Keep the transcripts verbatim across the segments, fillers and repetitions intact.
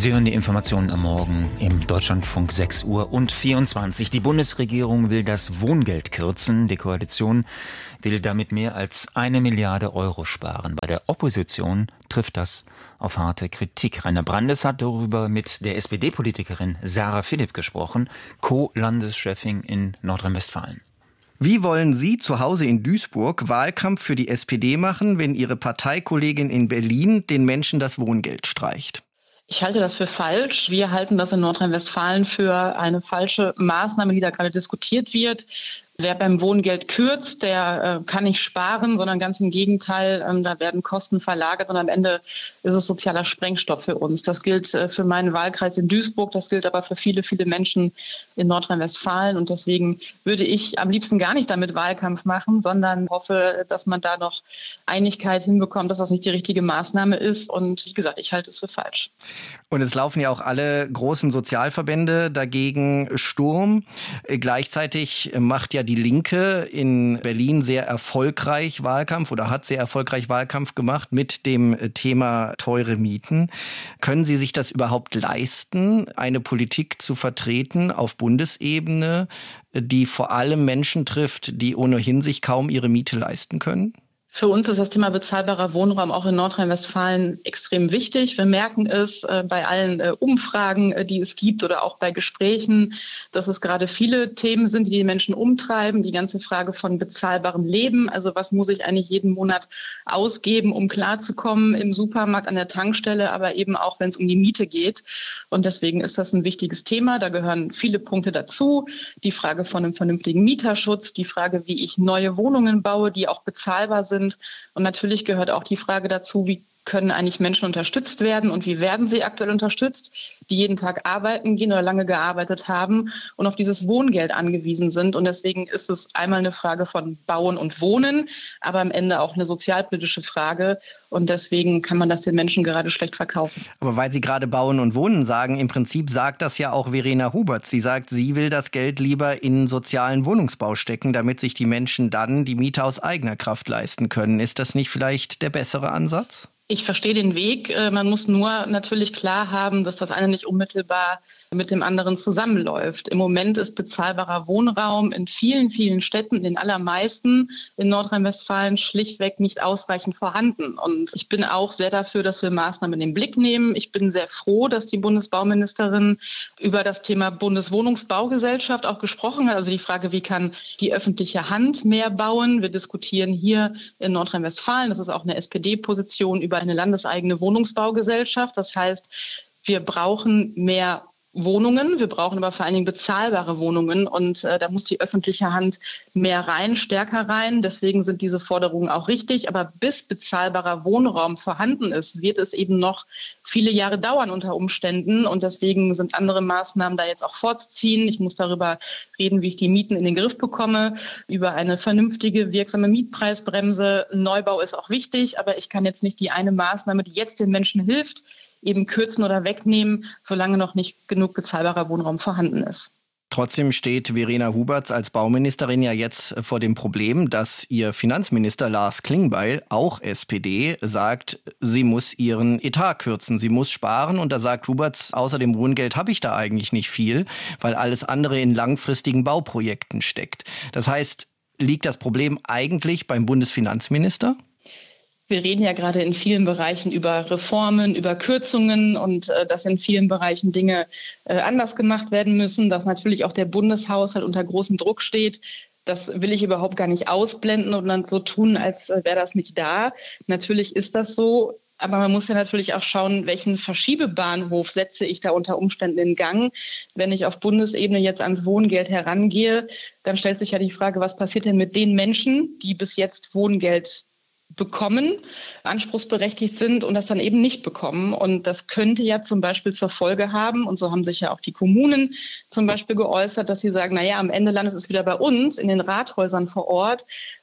Sie hören die Informationen am Morgen im Deutschlandfunk sechs Uhr und vierundzwanzig. Die Bundesregierung will das Wohngeld kürzen. Die Koalition will damit mehr als eine Milliarde Euro sparen. Bei der Opposition trifft das auf harte Kritik. Rainer Brandes hat darüber mit der S P D-Politikerin Sarah Philipp gesprochen, Co-Landeschefin in Nordrhein-Westfalen. Wie wollen Sie zu Hause in Duisburg Wahlkampf für die S P D machen, wenn Ihre Parteikollegin in Berlin den Menschen das Wohngeld streicht? Ich halte das für falsch. Wir halten das in Nordrhein-Westfalen für eine falsche Maßnahme, die da gerade diskutiert wird. Wer beim Wohngeld kürzt, der äh, kann nicht sparen, sondern ganz im Gegenteil, ähm, da werden Kosten verlagert und am Ende ist es sozialer Sprengstoff für uns. Das gilt äh, für meinen Wahlkreis in Duisburg, das gilt aber für viele, viele Menschen in Nordrhein-Westfalen und deswegen würde ich am liebsten gar nicht damit Wahlkampf machen, sondern hoffe, dass man da noch Einigkeit hinbekommt, dass das nicht die richtige Maßnahme ist und wie gesagt, ich halte es für falsch. Und es laufen ja auch alle großen Sozialverbände dagegen Sturm. Gleichzeitig macht ja die Linke in Berlin sehr erfolgreich Wahlkampf oder hat sehr erfolgreich Wahlkampf gemacht mit dem Thema teure Mieten. Können Sie sich das überhaupt leisten, eine Politik zu vertreten auf Bundesebene, die vor allem Menschen trifft, die ohnehin sich kaum ihre Miete leisten können? Für uns ist das Thema bezahlbarer Wohnraum auch in Nordrhein-Westfalen extrem wichtig. Wir merken es äh, bei allen äh, Umfragen, äh, die es gibt oder auch bei Gesprächen, dass es gerade viele Themen sind, die die Menschen umtreiben. Die ganze Frage von bezahlbarem Leben. Also was muss ich eigentlich jeden Monat ausgeben, um klarzukommen im Supermarkt, an der Tankstelle, aber eben auch, wenn es um die Miete geht. Und deswegen ist das ein wichtiges Thema. Da gehören viele Punkte dazu. Die Frage von einem vernünftigen Mieterschutz, die Frage, wie ich neue Wohnungen baue, die auch bezahlbar sind. Und natürlich gehört auch die Frage dazu, wie können eigentlich Menschen unterstützt werden und wie werden sie aktuell unterstützt, die jeden Tag arbeiten gehen oder lange gearbeitet haben und auf dieses Wohngeld angewiesen sind. Und deswegen ist es einmal eine Frage von Bauen und Wohnen, aber am Ende auch eine sozialpolitische Frage. Und deswegen kann man das den Menschen gerade schlecht verkaufen. Aber weil Sie gerade Bauen und Wohnen sagen, im Prinzip sagt das ja auch Verena Huberts. Sie sagt, sie will das Geld lieber in sozialen Wohnungsbau stecken, damit sich die Menschen dann die Miete aus eigener Kraft leisten können. Ist das nicht vielleicht der bessere Ansatz? Ich verstehe den Weg. Man muss nur natürlich klar haben, dass das eine nicht unmittelbar mit dem anderen zusammenläuft. Im Moment ist bezahlbarer Wohnraum in vielen, vielen Städten, in den allermeisten in Nordrhein-Westfalen schlichtweg nicht ausreichend vorhanden. Und ich bin auch sehr dafür, dass wir Maßnahmen in den Blick nehmen. Ich bin sehr froh, dass die Bundesbauministerin über das Thema Bundeswohnungsbaugesellschaft auch gesprochen hat. Also die Frage, wie kann die öffentliche Hand mehr bauen? Wir diskutieren hier in Nordrhein-Westfalen, das ist auch eine S P D-Position, über eine landeseigene Wohnungsbaugesellschaft. Das heißt, wir brauchen mehr Wohnungen, wir brauchen aber vor allen Dingen bezahlbare Wohnungen und äh, da muss die öffentliche Hand mehr rein, stärker rein. Deswegen sind diese Forderungen auch richtig. Aber bis bezahlbarer Wohnraum vorhanden ist, wird es eben noch viele Jahre dauern unter Umständen und deswegen sind andere Maßnahmen da jetzt auch vorzuziehen. Ich muss darüber reden, wie ich die Mieten in den Griff bekomme, über eine vernünftige, wirksame Mietpreisbremse. Neubau ist auch wichtig, aber ich kann jetzt nicht die eine Maßnahme, die jetzt den Menschen hilft, eben kürzen oder wegnehmen, solange noch nicht genug bezahlbarer Wohnraum vorhanden ist. Trotzdem steht Verena Huberts als Bauministerin ja jetzt vor dem Problem, dass ihr Finanzminister Lars Klingbeil, auch S P D, sagt, sie muss ihren Etat kürzen, sie muss sparen. Und da sagt Huberts, außer dem Wohngeld habe ich da eigentlich nicht viel, weil alles andere in langfristigen Bauprojekten steckt. Das heißt, liegt das Problem eigentlich beim Bundesfinanzminister? Wir reden ja gerade in vielen Bereichen über Reformen, über Kürzungen und äh, dass in vielen Bereichen Dinge äh, anders gemacht werden müssen, dass natürlich auch der Bundeshaushalt unter großem Druck steht. Das will ich überhaupt gar nicht ausblenden und dann so tun, als äh, wäre das nicht da. Natürlich ist das so. Aber man muss ja natürlich auch schauen, welchen Verschiebebahnhof setze ich da unter Umständen in Gang. Wenn ich auf Bundesebene jetzt ans Wohngeld herangehe, dann stellt sich ja die Frage, was passiert denn mit den Menschen, die bis jetzt Wohngeld bekommen, anspruchsberechtigt sind und das dann eben nicht bekommen. Und das könnte ja zum Beispiel zur Folge haben, und so haben sich ja auch die Kommunen zum Beispiel geäußert, dass sie sagen, naja, am Ende landet es wieder bei uns in den Rathäusern vor Ort,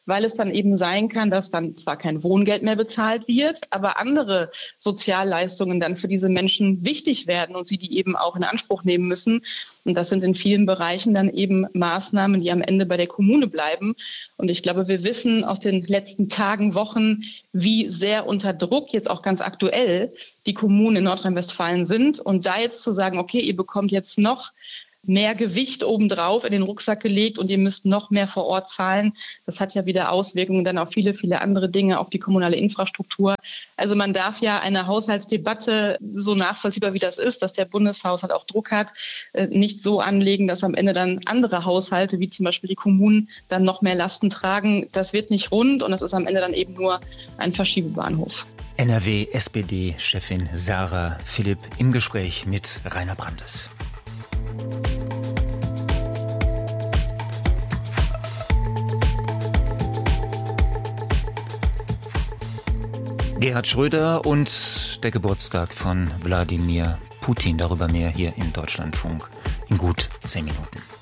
weil es dann eben sein kann, dass dann zwar kein Wohngeld mehr bezahlt wird, aber andere Sozialleistungen dann für diese Menschen wichtig werden und sie die eben auch in Anspruch nehmen müssen. Und das sind in vielen Bereichen dann eben Maßnahmen, die am Ende bei der Kommune bleiben. Und ich glaube, wir wissen aus den letzten Tagen, Wochen, wie sehr unter Druck jetzt auch ganz aktuell die Kommunen in Nordrhein-Westfalen sind. Und da jetzt zu sagen, okay, ihr bekommt jetzt noch mehr Gewicht obendrauf in den Rucksack gelegt und ihr müsst noch mehr vor Ort zahlen. Das hat ja wieder Auswirkungen dann auf viele, viele andere Dinge, auf die kommunale Infrastruktur. Also man darf ja eine Haushaltsdebatte, so nachvollziehbar wie das ist, dass der Bundeshaushalt auch Druck hat, nicht so anlegen, dass am Ende dann andere Haushalte, wie zum Beispiel die Kommunen, dann noch mehr Lasten tragen. Das wird nicht rund und das ist am Ende dann eben nur ein Verschiebebahnhof. N R W-S P D-Chefin Sarah Philipp im Gespräch mit Rainer Brandes. Gerhard Schröder und der Geburtstag von Wladimir Putin. Darüber mehr hier im Deutschlandfunk in gut zehn Minuten.